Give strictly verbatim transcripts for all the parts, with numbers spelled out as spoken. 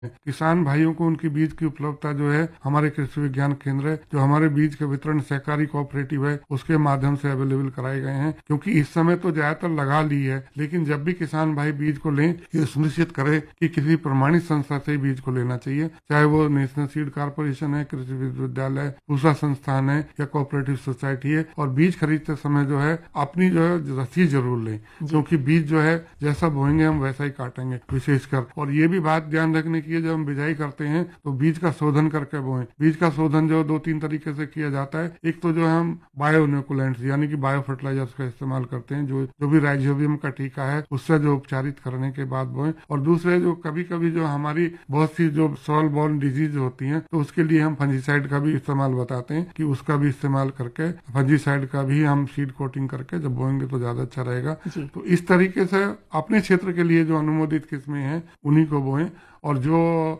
किसान भाइयों को उनकी बीज की उपलब्धता जो है हमारे कृषि विज्ञान केंद्र, जो हमारे बीज के वितरण सहकारी कोऑपरेटिव है, उसके माध्यम से अवेलेबल कराए गए हैं। क्योंकि इस समय तो ज्यादातर लगा ली है, लेकिन जब भी किसान भाई बीज को लें, ये सुनिश्चित करें कि किसी प्रमाणित संस्था से ही बीज को लेना चाहिए, चाहे वो नेशनल सीड कारपोरेशन है, कृषि विश्वविद्यालय, पूसा संस्थान है या कोऑपरेटिव सोसाइटी है। और बीज खरीदते समय जो है अपनी जो है रसीद जरूर लें, क्योंकि बीज जो है जैसा बोएंगे हम वैसा ही काटेंगे विशेषकर। और ये भी बात ध्यान रखने की है, जब हम बिजाई करते हैं तो बीज का शोधन करके बोएं। बीज का शोधन जो दो तीन तरीके से किया जाता है। एक तो जो है हम बायो इनोकुलेंट्स यानी कि बायो फर्टिलाइजर्स का इस्तेमाल करते हैं, जो जो भी राइजोबियम का टीका है उससे जो उपचारित करने के बाद बोएं। और दूसरे जो कभी कभी जो हमारी बहुत सी जो सॉइल बॉर्न डिजीज होती हैं, तो उसके लिए हम फंजीसाइड का भी इस्तेमाल बताते हैं कि उसका भी इस्तेमाल करके फंजीसाइड का भी हम सीड कोटिंग करके जब बोएंगे तो ज्यादा अच्छा रहेगा। तो इस तरीके से अपने क्षेत्र के लिए जो अनुमोदित किस्में हैं उन्हीं को बोएं, और जो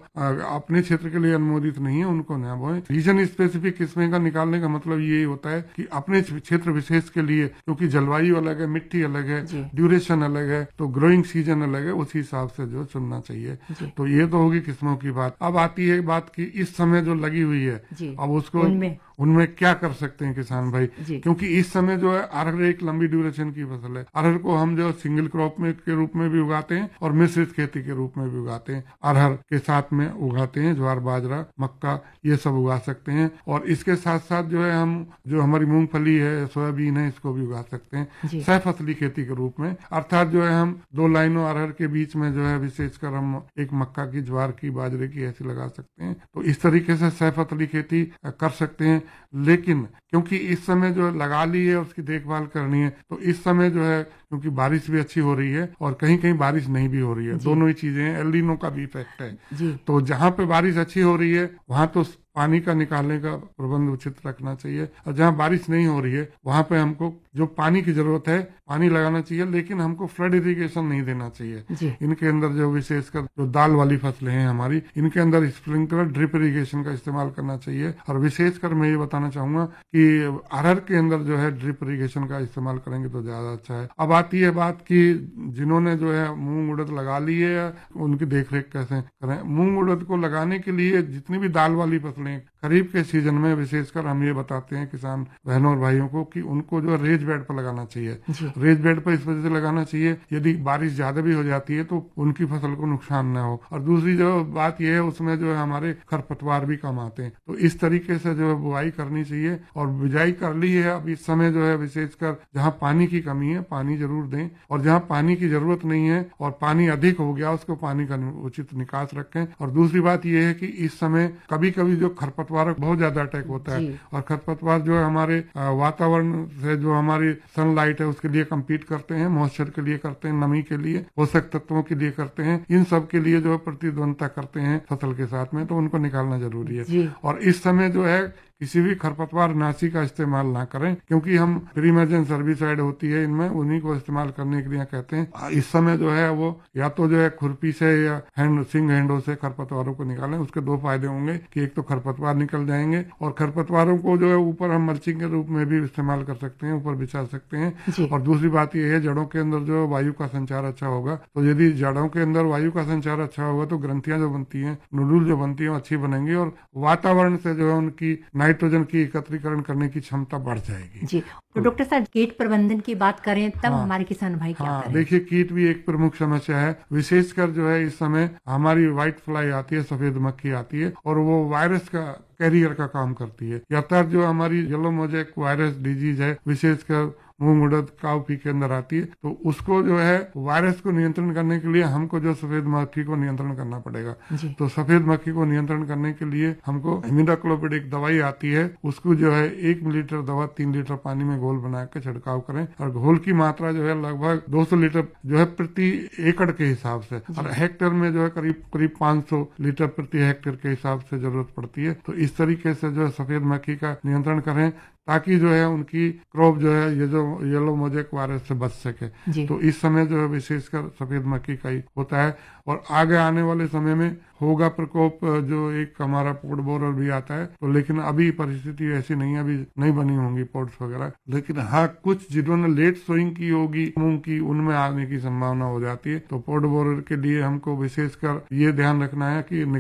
अपने क्षेत्र के लिए अनुमोदित नहीं है उनको न बोएं। रीजन स्पेसिफिक किस्में का निकालने का मतलब ये होता है कि अपने क्षेत्र विशेष के लिए, क्योंकि जलवायु अलग है, मिट्टी अलग है, ड्यूरेशन अलग है, तो ग्रोइंग सीजन अलग है, उसी हिसाब से जो चुनना चाहिए। तो ये तो होगी किस्मों की बात। अब आती है बात की इस समय जो लगी हुई है, अब उसको उनमें उनमें क्या कर सकते हैं किसान भाई, क्योंकि इस समय जो है अरहर एक लंबी ड्यूरेशन की फसल है। अरहर को हम जो सिंगल क्रॉप में के रूप में भी उगाते हैं और मिश्रित खेती के रूप में भी उगाते हैं। अरहर के साथ में उगाते हैं ज्वार, बाजरा, मक्का, ये सब उगा सकते हैं। और इसके साथ साथ जो है हम जो हमारी मूंगफली है, सोयाबीन है, इसको भी उगा सकते हैं सह फसली खेती के रूप में। अर्थात जो है हम दो लाइनों अरहर के बीच में जो है विशेषकर हम एक मक्का की, ज्वार की, बाजरे की ऐसी लगा सकते हैं। तो इस तरीके से सह फसली खेती कर सकते हैं। लेकिन क्योंकि इस समय जो लगा ली है उसकी देखभाल करनी है, तो इस समय जो है क्योंकि बारिश भी अच्छी हो रही है और कहीं कहीं बारिश नहीं भी हो रही है, दोनों ही चीजें हैं, एल नीनो का भी इफेक्ट है। तो जहाँ पे बारिश अच्छी हो रही है वहां तो पानी का निकालने का प्रबंध उचित रखना चाहिए, और जहाँ बारिश नहीं हो रही है वहां पे हमको जो पानी की जरूरत है पानी लगाना चाहिए, लेकिन हमको फ्लड इरिगेशन नहीं देना चाहिए। इनके अंदर जो विशेषकर जो दाल वाली फसलें हैं हमारी, इनके अंदर स्प्रिंकलर ड्रिप इरिगेशन का इस्तेमाल करना चाहिए। और विशेषकर मैं ये बताना चाहूंगा कि अरहर के अंदर जो है ड्रिप इरिगेशन का इस्तेमाल करेंगे तो ज्यादा अच्छा है। अब आती है बात की जिन्होंने जो है मूंग उड़द लगा ली है उनकी देखरेख कैसे करें। मूंग उड़द को लगाने के लिए जितनी भी दाल वाली फसलें खरीफ के सीजन में विशेषकर हम ये बताते हैं किसान बहनों और भाइयों को कि उनको जो रेज बेड पर लगाना चाहिए। रेज बेड पर इस वजह से लगाना चाहिए, यदि बारिश ज्यादा भी हो जाती है तो उनकी फसल को नुकसान न हो। और दूसरी जो बात यह है उसमें जो है हमारे खरपतवार भी कम आते हैं। तो इस तरीके से जो है बुआई करनी चाहिए। और बिजाई कर ली है, अब इस समय जो है विशेषकर जहाँ पानी की कमी है पानी जरूर दें, और जहाँ पानी की जरूरत नहीं है और पानी अधिक हो गया उसको पानी का उचित निकास रखें। और दूसरी बात यह है कि इस समय कभी कभी जो खरपतवार बहुत ज्यादा अटैक होता है, और खरपतवार जो है हमारे वातावरण से जो हमारी सनलाइट है उसके लिए कम्पीट करते हैं, मॉइस्चर के लिए करते हैं, नमी के लिए, पोषक तत्वों के लिए करते हैं, इन सब के लिए जो है प्रतिद्वंदता करते हैं फसल के साथ में, तो उनको निकालना जरूरी है। और इस समय जो है किसी भी खरपतवार नाशी का इस्तेमाल ना करें, क्योंकि हम प्रीमर्जेंट सर्विसाइड होती है इनमें, उन्हीं को इस्तेमाल करने के लिए कहते हैं। इस समय जो है वो या तो जो है खुरपी से या हैंड सिंग हैंडों से खरपतवारों को निकालें। उसके दो फायदे होंगे कि एक तो खरपतवार निकल जाएंगे, और खरपतवारों को जो है ऊपर हम मल्चिंग के रूप में भी इस्तेमाल कर सकते हैं, ऊपर बिछा सकते हैं। और दूसरी बात यह है जड़ों के अंदर जो वायु का संचार अच्छा होगा, तो यदि जड़ों के अंदर वायु का संचार अच्छा होगा तो ग्रंथियां जो बनती हैं, नोडुल जो बनती है अच्छी बनेंगी, और वातावरण से जो है उनकी नाइट्रोजन की एकत्रीकरण करने की क्षमता बढ़ जाएगी। जी। तो डॉक्टर साहब कीट प्रबंधन की बात करें तब हाँ, हमारे किसान भाई क्या हाँ, करें? देखिए कीट भी एक प्रमुख समस्या है। विशेषकर जो है इस समय हमारी व्हाइट फ्लाई आती है, सफेद मक्खी आती है, और वो वायरस का कैरियर का काम करती है। यातायात जो हमारी येलो मोज़ेक वायरस डिजीज है, विशेषकर मूंग उड़द काउपी के अंदर आती है, तो उसको जो है वायरस को नियंत्रण करने के लिए हमको जो सफेद मक्खी को नियंत्रण करना पड़ेगा। तो सफेद मक्खी को नियंत्रण करने के लिए हमको इमिडाक्लोपिड एक दवाई आती है, उसको जो है एक मिलीलीटर दवा तीन लीटर पानी में घोल बना के छिड़काव करें। और घोल की मात्रा जो है लगभग दो सौ लीटर जो है प्रति एकड़ के हिसाब से, और हेक्टेयर में जो है करीब करीब पाँच सौ लीटर प्रति हेक्टेयर के हिसाब से जरूरत पड़ती है। तो इस तरीके से जो है सफेद मक्खी का नियंत्रण करें। ताकि जो है उनकी क्रॉप जो है ये जो येलो मोजेक वायरस से बच सके। तो इस समय जो है विशेषकर सफेद मक्खी का ही होता है। और आगे आने वाले समय में होगा प्रकोप, जो एक हमारा पोड बोरर भी आता है, तो लेकिन अभी परिस्थिति ऐसी नहीं है, अभी नहीं बनी होंगी पोड्स वगैरह। लेकिन हाँ, कुछ जिन्होंने लेट सोइंग की होगी मूंग की, उनमें आने की संभावना हो जाती है। तो पोड बोरर के लिए हमको विशेषकर ये ध्यान रखना है कि